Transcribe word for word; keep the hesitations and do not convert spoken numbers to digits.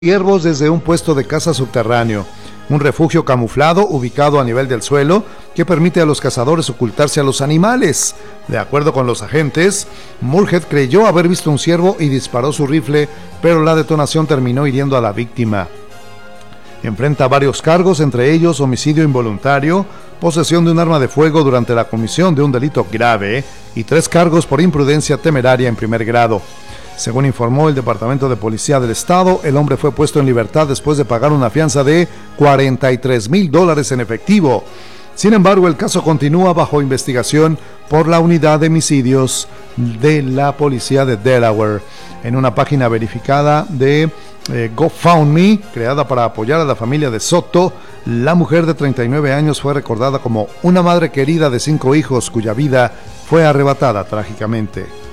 ciervos desde un puesto de caza subterráneo, un refugio camuflado ubicado a nivel del suelo que permite a los cazadores ocultarse a los animales. De acuerdo con los agentes, Muirhead creyó haber visto un ciervo y disparó su rifle, pero la detonación terminó hiriendo a la víctima. Enfrenta varios cargos, entre ellos homicidio involuntario, posesión de un arma de fuego durante la comisión de un delito grave y tres cargos por imprudencia temeraria en primer grado. Según informó el Departamento de Policía del Estado, el hombre fue puesto en libertad después de pagar una fianza de cuarenta y tres mil dólares en efectivo. Sin embargo, el caso continúa bajo investigación por la Unidad de Homicidios de la Policía de Delaware. En una página verificada de eh, GoFundMe, creada para apoyar a la familia de Soto, la mujer de treinta y nueve años fue recordada como una madre querida de cinco hijos cuya vida fue arrebatada trágicamente.